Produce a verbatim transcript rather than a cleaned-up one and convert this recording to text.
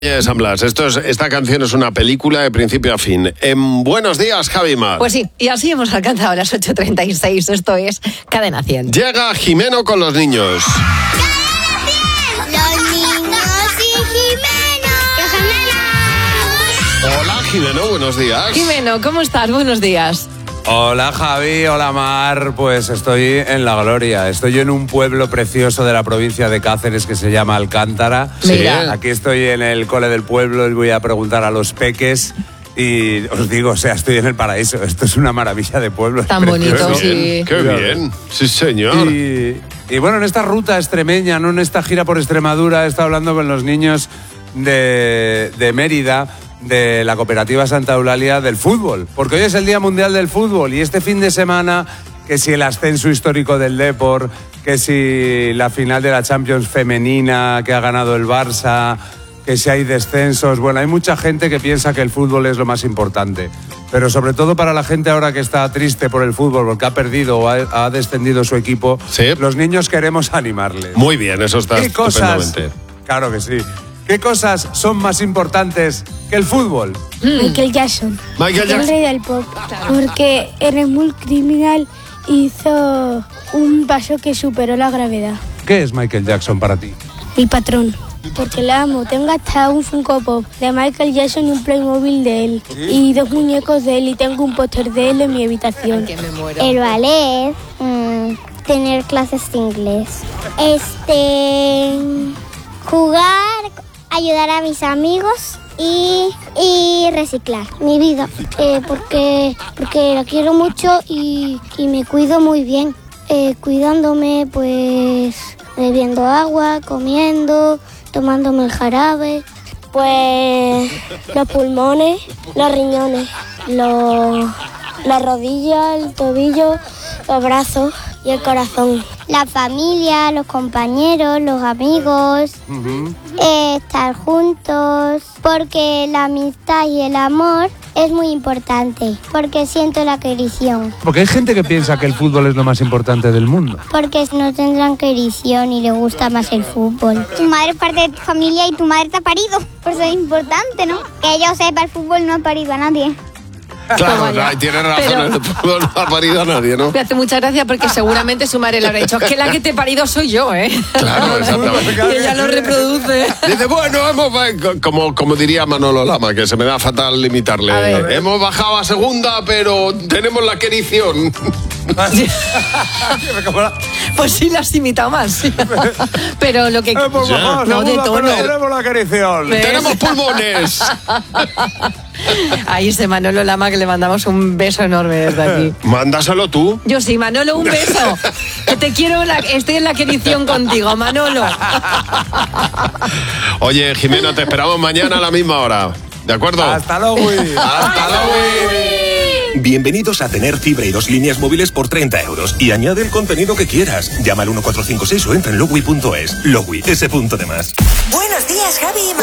San Blas, esto es, esta canción es una película de principio a fin. En Buenos Días, Javi Mar. Pues sí, y así hemos alcanzado las ocho treinta y seis. Esto es Cadena cien. Llega Jimeno con los niños. ¡Cadena cien! ¡Los niños y Jimeno! Hola, Jimeno, buenos días. Jimeno, ¿cómo estás? Buenos días. Hola Javi, hola Mar, pues estoy en la gloria, estoy en un pueblo precioso de la provincia de Cáceres que se llama Alcántara. Mira. Aquí estoy en el cole del pueblo y voy a preguntar a los peques y os digo, o sea, estoy en el paraíso, esto es una maravilla de pueblo. Tan bonito, Qué sí. bien, qué bien, sí señor. Y, y bueno, en esta ruta extremeña, no en esta gira por Extremadura, he estado hablando con los niños de, de Mérida, de la cooperativa Santa Eulalia del fútbol, porque hoy es el Día Mundial del Fútbol y este fin de semana, que si el ascenso histórico del Depor, que si la final de la Champions femenina que ha ganado el Barça, que si hay descensos, bueno, hay mucha gente que piensa que el fútbol es lo más importante, pero sobre todo para la gente ahora que está triste por el fútbol porque ha perdido o ha, ha descendido su equipo, Sí. los niños queremos animarles. Muy bien, eso está ¿Qué cosas? estupendamente. Claro que sí. ¿Qué cosas son más importantes que el fútbol? Michael Jackson. Michael El Jackson. rey del pop. Porque eres muy criminal, hizo un paso que superó la gravedad. ¿Qué es Michael Jackson para ti? Mi patrón. Porque la amo. Tengo hasta un Funko Pop de Michael Jackson y un Playmobil de él. Y dos muñecos de él y tengo un póster de él en mi habitación. Que me muero. El ballet, mm, tener clases de inglés, este, jugar, ayudar a mis amigos y, y reciclar mi vida, eh, porque, porque la quiero mucho y, y me cuido muy bien, eh, cuidándome, pues bebiendo agua, comiendo, tomándome el jarabe. Pues los pulmones, los riñones, los, la rodilla, el tobillo, los brazos y el corazón. La familia, los compañeros, los amigos, eh, estar juntos, porque la amistad y el amor es muy importante, porque siento la querición, Porque hay gente que piensa que el fútbol es lo más importante del mundo. porque no tendrán querición y les gusta más el fútbol. Tu madre es parte de tu familia y tu madre te ha parido, por eso es importante, ¿no? Que yo sepa, el fútbol no ha parido a nadie. Claro, Toma ya. ay, tienes razón, Pero- el fútbol no ha parido a nadie, ¿no? Me hace mucha gracia porque seguramente su madre le habrá dicho, es que la que te he parido soy yo, ¿eh? Claro, exactamente. Y ella lo reproduce. Dice, bueno, hemos, como, como diría Manolo Lama, que se me da fatal limitarle. A ver. Hemos bajado a segunda, pero tenemos la querición. Pues sí, la has imitado más. Pero lo que... Hemos Ya. bajado a No, de segunda, tono. pero tenemos la carición. Ve. ¡Tenemos pulmones! Ahí ese Manolo Lama, que le mandamos un beso enorme desde aquí. Mándaselo tú. Yo sí, Manolo, un beso. Que te quiero, la- estoy en la querición contigo, Manolo. Oye, Jimena, te esperamos mañana a la misma hora. ¿De acuerdo? Hasta luego. Hasta luego. Bienvenidos a tener fibra y dos líneas móviles por treinta euros. Y añade el contenido que quieras. Llama al uno cuatro cinco seis o entra en logui punto es. Logui, ese punto de más. Buenos días, Javi y Mar.